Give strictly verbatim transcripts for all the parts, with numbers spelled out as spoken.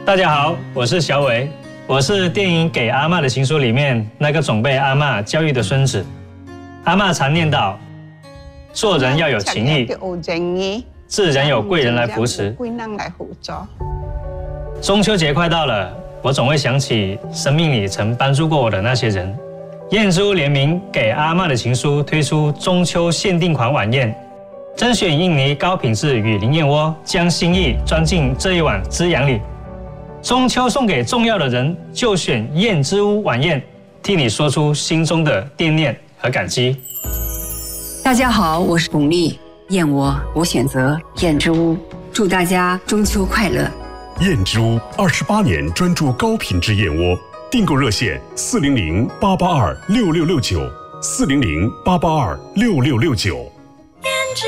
大家好，我是小伟，我是电影《给阿嬷的情书》里面那个总被阿嬷教育的孙子。阿嬷常念叨，做人要有情义，自然有贵人来扶持。中秋节快到了，我总会想起生命里曾帮助过我的那些人。燕之屋联名《给阿嬷的情书》推出中秋限定款晚宴，甄选印尼高品质雨林燕窝，将心意装进这一碗滋养里。中秋送给重要的人，就选燕之屋晚宴，替你说出心中的惦念和感激。 大家好，我是巩俐，燕窝我选择燕之屋，祝大家中秋快乐。 燕之屋二十八年专注高品质燕窝，订购热线四零零八八二六六六九四零零八八二六六六九。 燕之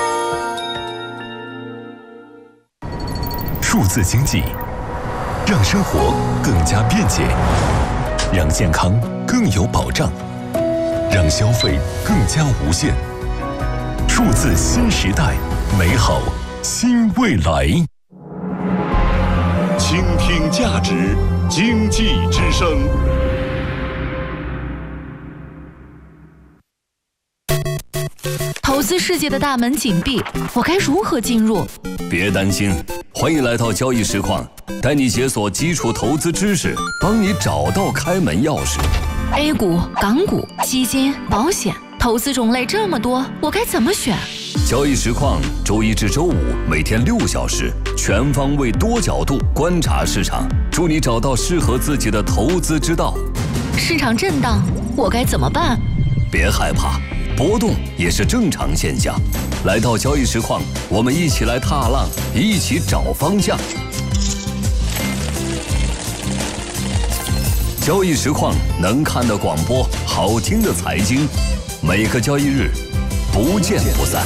屋， 数字经济让生活更加便捷，让健康更有保障，让消费更加无限。数字新时代，美好新未来。 倾听价值，经济之声。 投资世界的大门紧闭，我该如何进入？ 别担心，欢迎来到交易实况，带你解锁基础投资知识，帮你找到开门钥匙。 A 股、港股、基金、保险，投资种类这么多，我该怎么选？ 交易实况周一至周五每天六小时，全方位多角度观察市场，助你找到适合自己的投资之道。 市场震荡，我该怎么办？ 别害怕，波动也是正常现象。来到交易实况，我们一起来踏浪，一起找方向。交易实况能看的广播，好听的财经，每个交易日不见不散。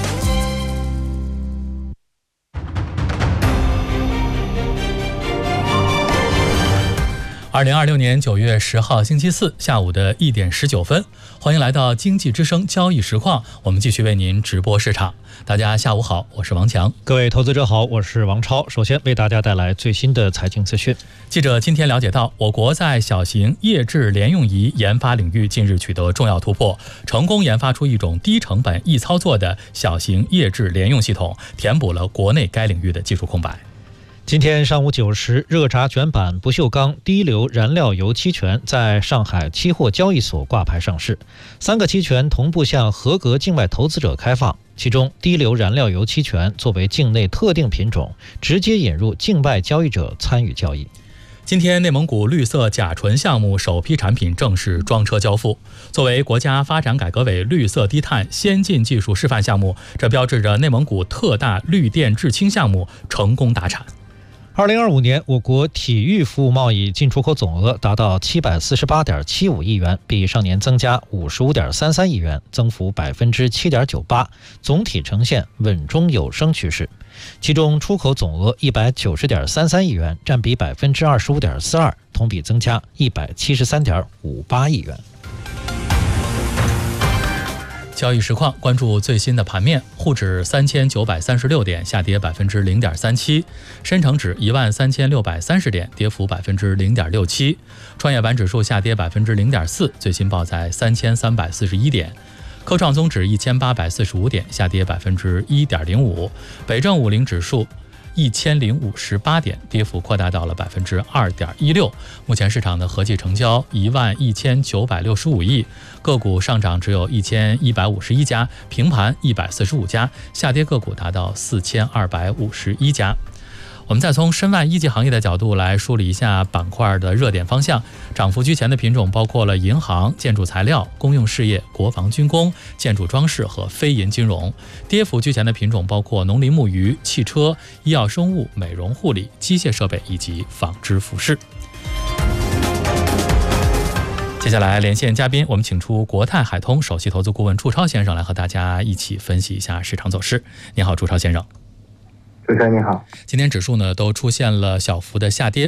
二零二六年九月十号星期四下午的一点十九分，欢迎来到经济之声交易实况，我们继续为您直播市场。大家下午好，我是王强。 各位投资者好，我是王超。首先为大家带来最新的财经资讯。 记者今天了解到，我国在小型液质联用仪研发领域近日取得重要突破，成功研发出一种低成本易操作的小型液质联用系统，填补了国内该领域的技术空白。 今天上午九时，热轧卷板不锈钢低硫燃料油期权在上海期货交易所挂牌上市，三个期权同步向合格境外投资者开放。其中，低硫燃料油期权作为境内特定品种，直接引入境外交易者参与交易。 今天，内蒙古绿色甲醇项目首批产品正式装车交付。作为国家发展改革委绿色低碳先进技术示范项目，这标志着内蒙古特大绿电制氢项目成功达产。 二零二五年，我国体育服务贸易进出口总额达到七百四十八点七五亿元，比上年增加五十五点三三亿元，增幅百分之七点九八，总体呈现稳中有升趋势。其中，出口总额一百九十点三三亿元，占比百分之二十五点四二，同比增加一百七十三点五八亿元。 交易实况关注最新的盘面，沪指三千九百三十六点，下跌百分之零点三七；深成指一万三千六百三十点，跌幅百分之零点六七；创业板指数下跌百分之零点四，最新报在三千三百四十一点；科创综指一千八百四十五点，下跌百分之一点零五；北证五零指数一千零五十八点，跌幅扩大到了百分之二点一六。目前市场的合计成交一万一千九百六十五亿，个股上涨只有一千一百五十一家，平盘一百四十五家，下跌个股达到四千二百五十一家。我们再从申万一级行业的角度来梳理一下板块的热点方向。涨幅居前的品种包括了银行、建筑材料、公用事业、国防军工、建筑装饰和非银金融。跌幅居前的品种包括农林牧渔、汽车、医药生物、美容护理、机械设备以及纺织服饰。接下来连线嘉宾，我们请出国泰海通首席投资顾问祝超先生来和大家一起分析一下市场走势。你好，祝超先生。 主持人你好， 今天指数呢都出现了小幅的下跌，